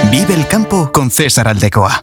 Vive el campo con César Aldecoa.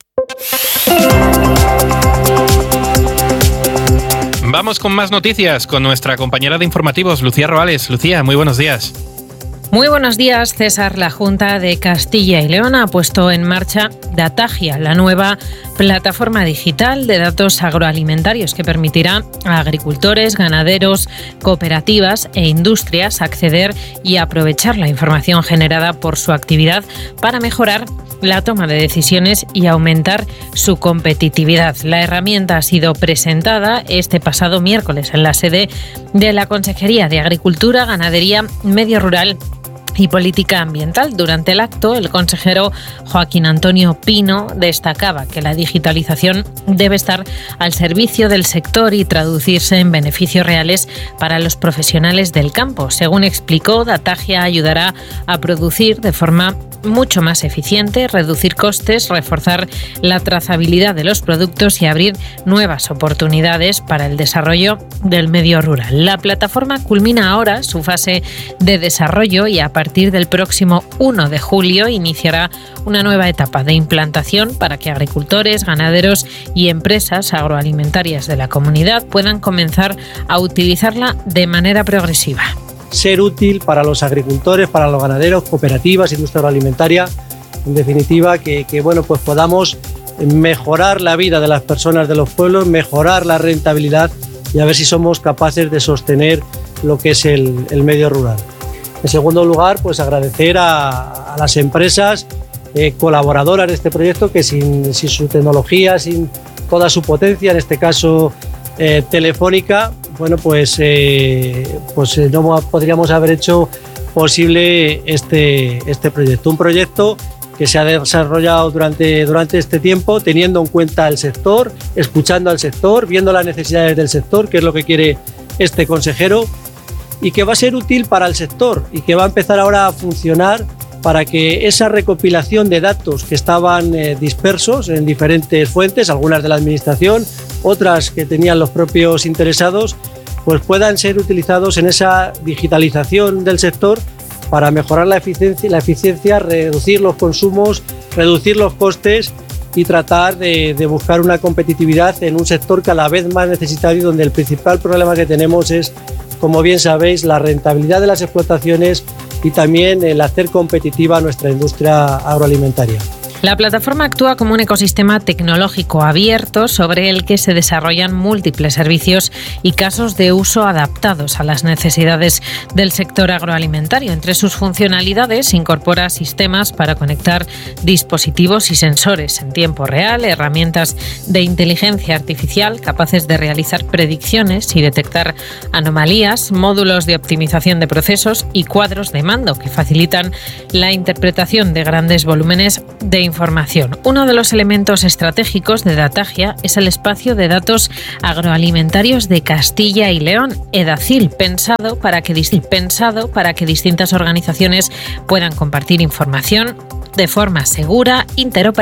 Vamos con más noticias con nuestra compañera de informativos, Lucía Roales. Lucía, muy buenos días. Muy buenos días, César. La Junta de Castilla y León ha puesto en marcha Datagia, la nueva plataforma digital de datos agroalimentarios que permitirá a agricultores, ganaderos, cooperativas e industrias acceder y aprovechar la información generada por su actividad para mejorar la toma de decisiones y aumentar su competitividad. La herramienta ha sido presentada este pasado miércoles en la sede de la Consejería de Agricultura, Ganadería, Medio Rural y Política Ambiental. Durante el acto, el consejero Joaquín Antonio Pino destacaba que la digitalización debe estar al servicio del sector y traducirse en beneficios reales para los profesionales del campo. Según explicó, Datagia ayudará a producir de forma mucho más eficiente, reducir costes, reforzar la trazabilidad de los productos y abrir nuevas oportunidades para el desarrollo del medio rural. La plataforma culmina ahora su fase de desarrollo y a partir del próximo 1 de julio iniciará una nueva etapa de implantación para que agricultores, ganaderos y empresas agroalimentarias de la comunidad puedan comenzar a utilizarla de manera progresiva. Ser útil para los agricultores, para los ganaderos, cooperativas, industria agroalimentaria, en definitiva que pues podamos mejorar la vida de las personas de los pueblos, mejorar la rentabilidad y a ver si somos capaces de sostener lo que es el medio rural. En segundo lugar, pues agradecer a las empresas colaboradoras de este proyecto que sin su tecnología, sin toda su potencia, en este caso Telefónica, pues no podríamos haber hecho posible este proyecto. Un proyecto que se ha desarrollado durante este tiempo, teniendo en cuenta el sector, escuchando al sector, viendo las necesidades del sector, que es lo que quiere este consejero, y que va a ser útil para el sector y que va a empezar ahora a funcionar para que esa recopilación de datos que estaban dispersos en diferentes fuentes, algunas de la administración, otras que tenían los propios interesados, pues puedan ser utilizados en esa digitalización del sector para mejorar la eficiencia, reducir los consumos, reducir los costes y tratar de buscar una competitividad en un sector cada vez más necesitado y donde el principal problema que tenemos es, como bien sabéis, la rentabilidad de las explotaciones y también el hacer competitiva nuestra industria agroalimentaria. La plataforma actúa como un ecosistema tecnológico abierto sobre el que se desarrollan múltiples servicios y casos de uso adaptados a las necesidades del sector agroalimentario. Entre sus funcionalidades incorpora sistemas para conectar dispositivos y sensores en tiempo real, herramientas de inteligencia artificial capaces de realizar predicciones y detectar anomalías, módulos de optimización de procesos y cuadros de mando que facilitan la interpretación de grandes volúmenes de información. Uno de los elementos estratégicos de Datagia es el espacio de datos agroalimentarios de Castilla y León, EDACIL, pensado para que distintas organizaciones puedan compartir información de forma segura, interoperable